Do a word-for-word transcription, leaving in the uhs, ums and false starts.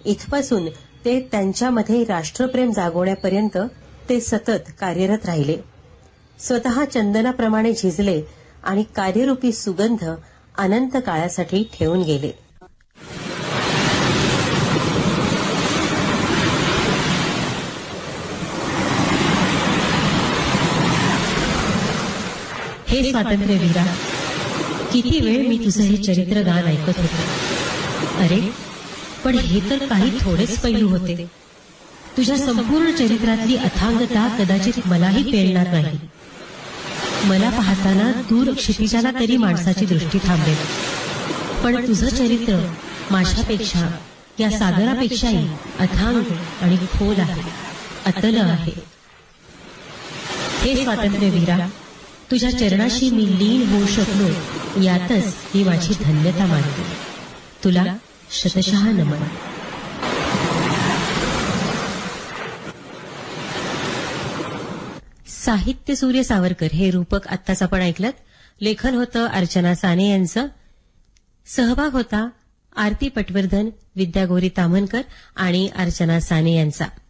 इथपासून ते त्यांच्यामध्ये राष्ट्रप्रेम जागवण्यापर्यंत ते सतत कार्यरत राहिले. स्वतः चंदनाप्रमाणे झिजले आणि कार्यरूपी सुगंध अनंत काळासाठी ठेवून गेले. हे स्वातंत्र्यवीरा, किती वेळ मी तुझं हे चरित्र गान ऐकत होते. अरे पण हे तर काही थोडेच पैलू होते. तुझ्या संपूर्ण चरित्रातली अथांगता कदाचित मलाही पेलणार नाही. मला पाहताना दूर क्षितिजाला तरी माणसाची दृष्टी थांबेल, पण तुझं चरित्र माझ्यापेक्षा, या सागरापेक्षाही अथांग आणि खोल आहे, अतल आहे. हे स्वातंत्र्यवीरा, तुझ्या चरणाशी मी लीन होऊ शकलो यातच ही माझी धन्यता मानते. तुला शतशः नमन. साहित्य सूर्य सावरकर हे रूपक आत्ताच आपण ऐकलं. लेखन होतं अर्चना साने यांचं. सहभाग होता आरती पटवर्धन, विद्या गौरी ताम्हणकर आणि अर्चना साने यांचा.